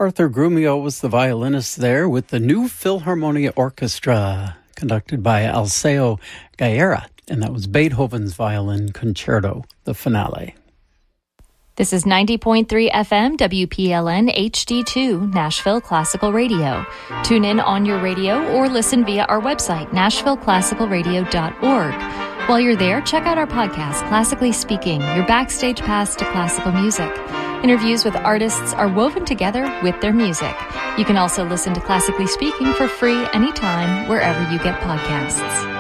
Arthur Grumio was the violinist there with the New Philharmonia Orchestra, conducted by Alceo Guerra, and that was Beethoven's Violin Concerto, the finale. This is 90.3 FM WPLN HD2 Nashville Classical Radio. Tune in on your radio or listen via our website, nashvilleclassicalradio.org. While you're there, check out our podcast, Classically Speaking, your backstage pass to classical music. Interviews with artists are woven together with their music. You can also listen to Classically Speaking for free anytime, wherever you get podcasts.